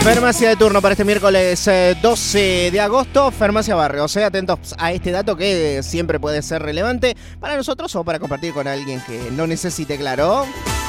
Farmacia de turno para este miércoles 12 de agosto, Farmacia Barrios. Atentos a este dato que siempre puede ser relevante para nosotros o para compartir con alguien que lo necesite, claro.